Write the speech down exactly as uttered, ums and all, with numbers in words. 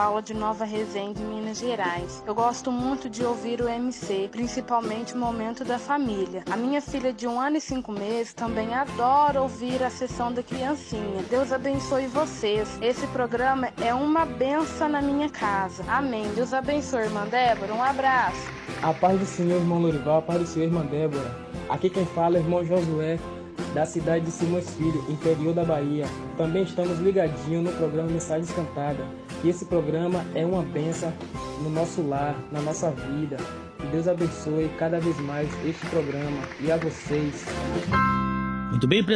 Paula de Nova Resende, Minas Gerais. Eu gosto muito de ouvir o M C, principalmente o Momento da Família. A minha filha de um ano e cinco meses também adora ouvir a sessão da criancinha. Deus abençoe vocês. Esse programa é uma benção na minha casa. Amém. Deus abençoe, irmã Débora. Um abraço. A paz do Senhor, irmão Lorival, a paz do Senhor, irmã Débora. Aqui quem fala é o irmão Josué, da cidade de Simões Filho, interior da Bahia. Também estamos ligadinhos no programa Mensagens Cantadas. E esse programa é uma bênção no nosso lar, na nossa vida. Que Deus abençoe cada vez mais este programa e a vocês. Muito bem,